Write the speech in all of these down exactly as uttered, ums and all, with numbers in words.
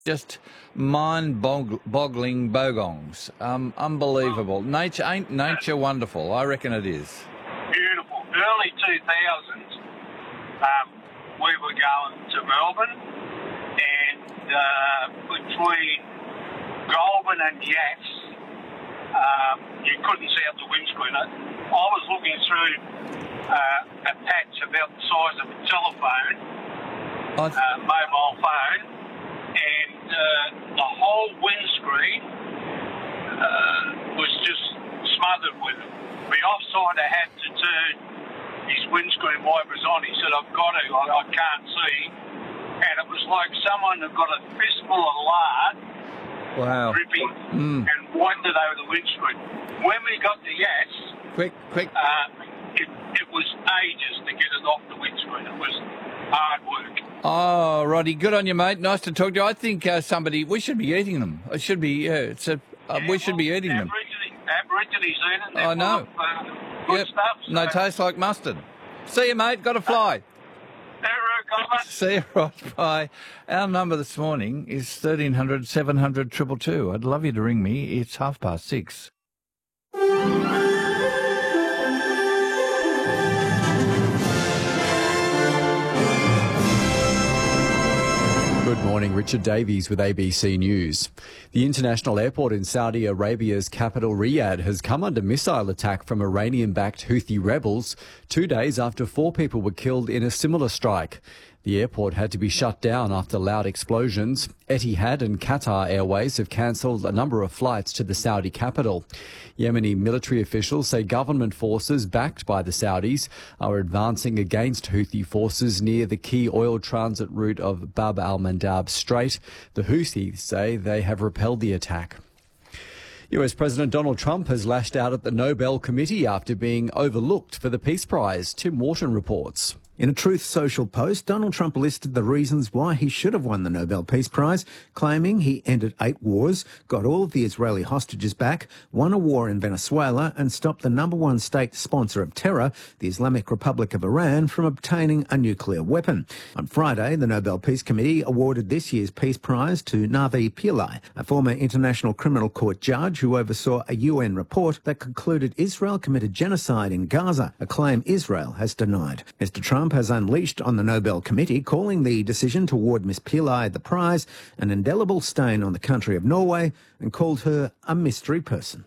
just mind-boggling bogongs. Um, unbelievable. Nature, ain't nature wonderful? I reckon it is. Beautiful. Early two thousands, um, we were going to Melbourne, and uh, between Goulburn and Yass, um, you couldn't see out the windscreen. I, I was looking through uh, a patch about the size of a telephone, uh, mobile phone, and uh, the whole windscreen uh, was just smothered with it. The offsider had to turn his windscreen wipers on. He said, I've got to, I, I can't see. And it was like someone had got a fistful of lard, wow, dripping, mm. and wiped it over the windscreen. When we got to Yass, quick, quick, uh, it, it was ages to get it off the windscreen. It was hard work. Oh, Roddy, good on you, mate. Nice to talk to you. I think uh, somebody, we should be eating them. It should be, uh, it's a, uh, Yeah, we should well, be eating them. Aborigines eat it. I know. Uh, good Yep. stuff. So. They taste like mustard. See you, mate. Got to fly. See you, Rod. Bye. Our number this morning is thirteen hundred, seven hundred, two two two. I'd love you to ring me. It's half past six. Good morning, Richard Davies with A B C News. The international airport in Saudi Arabia's capital Riyadh has come under missile attack from Iranian-backed Houthi rebels two days after four people were killed in a similar strike. The airport had to be shut down after loud explosions. Etihad and Qatar Airways have cancelled a number of flights to the Saudi capital. Yemeni military officials say government forces backed by the Saudis are advancing against Houthi forces near the key oil transit route of Bab al-Mandab Strait. The Houthis say they have repelled the attack. U S President Donald Trump has lashed out at the Nobel Committee after being overlooked for the Peace Prize. Tim Wharton reports. In a Truth Social post, Donald Trump listed the reasons why he should have won the Nobel Peace Prize, claiming he ended eight wars, got all of the Israeli hostages back, won a war in Venezuela and stopped the number one state sponsor of terror, the Islamic Republic of Iran, from obtaining a nuclear weapon. On Friday, the Nobel Peace Committee awarded this year's Peace Prize to Navi Pillay, a former International Criminal Court judge who oversaw a U N report that concluded Israel committed genocide in Gaza, a claim Israel has denied. Mister Trump has unleashed on the Nobel Committee, calling the decision to award Miss Pillay the prize an indelible stain on the country of Norway, and called her a mystery person.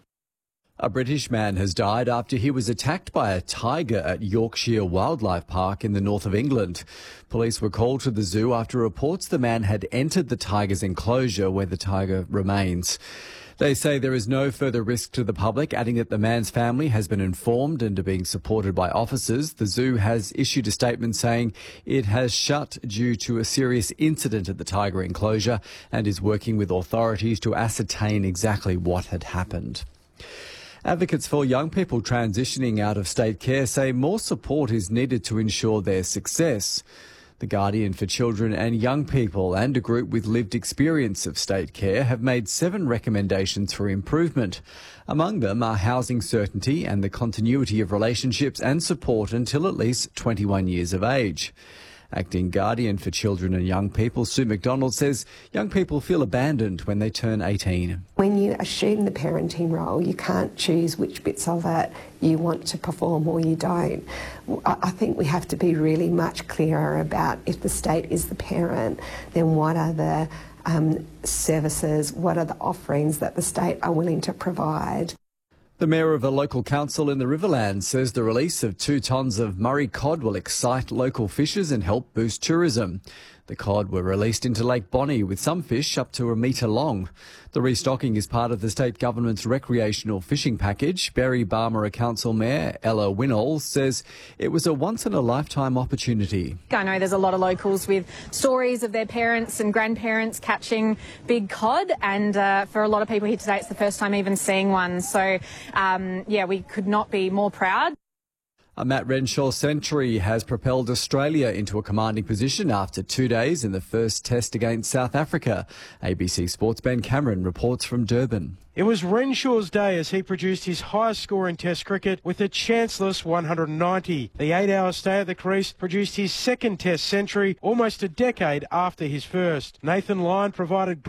A British man has died after he was attacked by a tiger at Yorkshire Wildlife Park in the north of England. Police were called to the zoo after reports the man had entered the tiger's enclosure where the tiger remains. They say there is no further risk to the public, adding that the man's family has been informed and are being supported by officers. The zoo has issued a statement saying it has shut due to a serious incident at the tiger enclosure and is working with authorities to ascertain exactly what had happened. Advocates for young people transitioning out of state care say more support is needed to ensure their success. The Guardian for Children and Young People and a group with lived experience of state care have made seven recommendations for improvement. Among them are housing certainty and the continuity of relationships and support until at least twenty-one years of age. Acting Guardian for Children and Young People, Sue McDonald, says young people feel abandoned when they turn eighteen. When you assume the parenting role, you can't choose which bits of it you want to perform or you don't. I think we have to be really much clearer about if the state is the parent, then what are the um, services, what are the offerings that the state are willing to provide. The mayor of a local council in the Riverlands says the release of two tonnes of Murray cod will excite local fishers and help boost tourism. The cod were released into Lake Bonnie with some fish up to a metre long. The restocking is part of the state government's recreational fishing package. Berry Barmera Council Mayor Ella Winnall says it was a once-in-a-lifetime opportunity. I know there's a lot of locals with stories of their parents and grandparents catching big cod, and uh, for a lot of people here today it's the first time even seeing one. So, um, yeah, we could not be more proud. A Matt Renshaw century has propelled Australia into a commanding position after two days in the first test against South Africa. A B C Sports' Ben Cameron reports from Durban. It was Renshaw's day as he produced his highest score in Test cricket with a chanceless one hundred ninety. The eight-hour stay at the crease produced his second Test century almost a decade after his first. Nathan Lyon provided